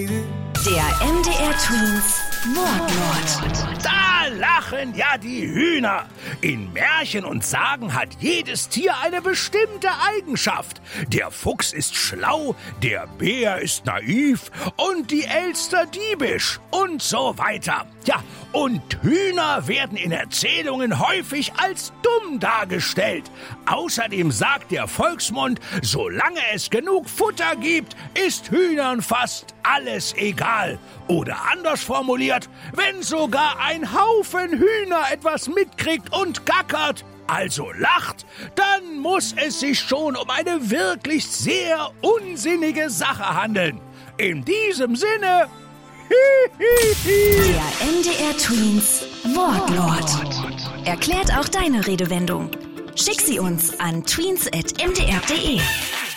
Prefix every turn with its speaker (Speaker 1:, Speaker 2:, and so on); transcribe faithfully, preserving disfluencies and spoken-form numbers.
Speaker 1: Der M D R Twins Wortlaut.
Speaker 2: Da lachen ja die Hühner. In Märchen und Sagen hat jedes Tier eine bestimmte Eigenschaft. Der Fuchs ist schlau, der Bär ist naiv und die Elster diebisch und so weiter. Ja, und Hühner werden in Erzählungen häufig als dumm dargestellt. Außerdem sagt der Volksmund, solange es genug Futter gibt, ist Hühnern fast alles egal. Oder anders formuliert, wenn sogar ein Haufen Hühner etwas mitkriegt und gackert, also lacht, dann muss es sich schon um eine wirklich sehr unsinnige Sache handeln. In diesem Sinne...
Speaker 1: Der M D R Twins Wortlaut. Erklärt auch deine Redewendung. Schick sie uns an tweens at m d r punkt d e.